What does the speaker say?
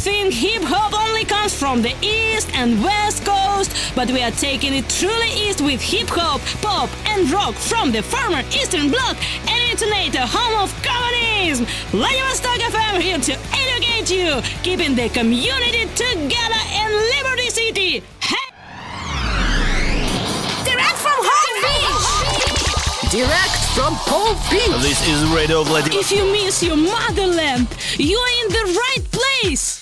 think hip-hop only comes from the East and West Coast, but we are taking it truly east with hip-hop, pop and rock from the former Eastern Bloc and intonate the home of communism. Vladivostok FM here to educate you, keeping the community together in Liberty City. Hey! Direct from Home Beach! Direct from Home Beach! This is Radio Vladivostok. If you miss your motherland, you are in the right place.